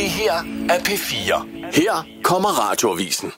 her er P4. Her kommer Radioavisen.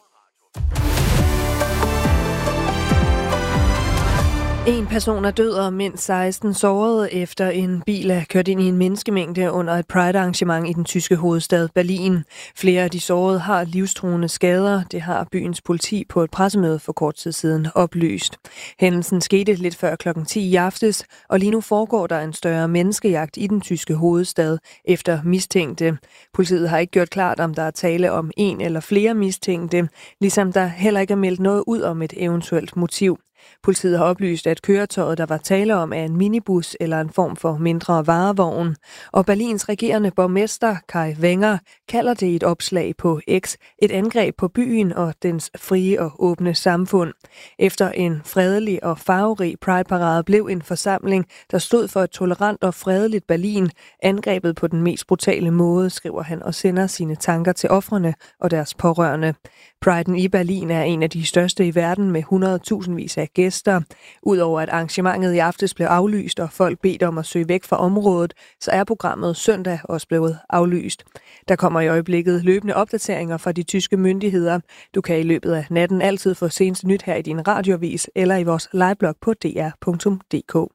En person er død og mindst 16 sårede efter en bil er kørt ind i en menneskemængde under et Pride-arrangement i den tyske hovedstad Berlin. Flere af de sårede har livstruende skader. Det har byens politi på et pressemøde for kort tid siden oplyst. Hændelsen skete lidt før klokken 10 i aftes, og lige nu foregår der en større menneskejagt i den tyske hovedstad efter mistænkte. Politiet har ikke gjort klart, om der er tale om en eller flere mistænkte, ligesom der heller ikke er meldt noget ud om et eventuelt motiv. Politiet har oplyst, at køretøjet, der var tale om, er en minibus eller en form for mindre varevogn. Og Berlins regerende borgmester Kai Wenger kalder det i et opslag på X et angreb på byen og dens frie og åbne samfund. Efter en fredelig og farverig Pride-parade blev en forsamling, der stod for et tolerant og fredeligt Berlin, angrebet på den mest brutale måde, skriver han og sender sine tanker til ofrene og deres pårørende. Priden i Berlin er en af de største i verden med 100.000 af gæster. Udover at arrangementet i aftes blev aflyst og folk bedt om at søge væk fra området, så er programmet søndag også blevet aflyst. Der kommer i øjeblikket løbende opdateringer fra de tyske myndigheder. Du kan i løbet af natten altid få seneste nyt her i din radioavis eller i vores liveblog på dr.dk.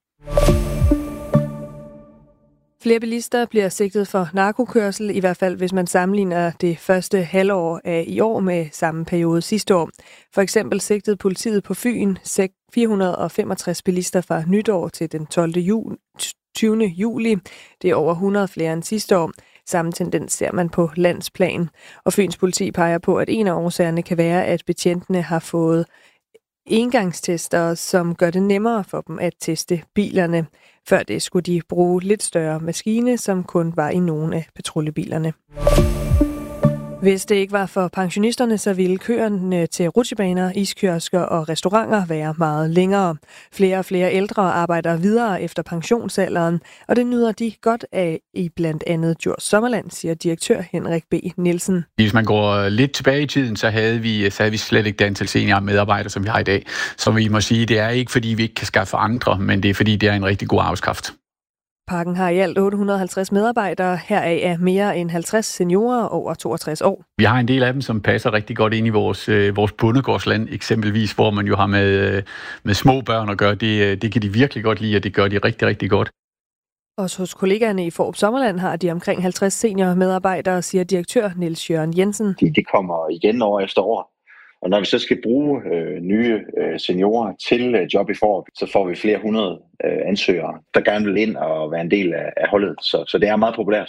Flere bilister bliver sigtet for narkokørsel, i hvert fald hvis man sammenligner det første halvår af i år med samme periode sidste år. For eksempel sigtede politiet på Fyn 465 bilister fra nytår til den 20. juli. Det er over 100 flere end sidste år. Samme tendens ser man på landsplan. Og Fyns politi peger på, at en af årsagerne kan være, at betjentene har fået engangstester, som gør det nemmere for dem at teste bilerne. Før det skulle de bruge lidt større maskine, som kun var i nogle af patruljebilerne. Hvis det ikke var for pensionisterne, så ville køerne til rutsjebaner, iskiosker og restauranter være meget længere. Flere og flere ældre arbejder videre efter pensionsalderen, og det nyder de godt af i blandt andet Djurs Sommerland, siger direktør Henrik B. Nielsen. Hvis man går lidt tilbage i tiden, så havde vi slet ikke det antal senior medarbejdere, som vi har i dag. Så vi må sige, det er ikke fordi vi ikke kan skaffe andre, men det er fordi det er en rigtig god arbejdskraft. Parken har i alt 850 medarbejdere, heraf er mere end 50 seniorer over 62 år. Vi har en del af dem, som passer rigtig godt ind i vores bondegårdsland, eksempelvis, hvor man jo har med små børn at gøre. Det kan de virkelig godt lide, og det gør de rigtig, rigtig godt. Også hos kollegaerne i Fårup Sommerland har de omkring 50 senior medarbejdere, siger direktør Niels Jørgen Jensen. Det kommer igen år efter år. Og når vi så skal bruge nye seniorer til job i Fårup, så får vi flere hundrede ansøgere, der gerne vil ind og være en del af holdet. Så det er meget populært.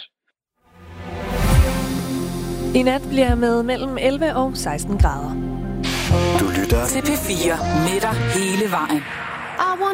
I nat bliver med mellem 11 og 16 grader. Du lytter til P4 med dig hele vejen.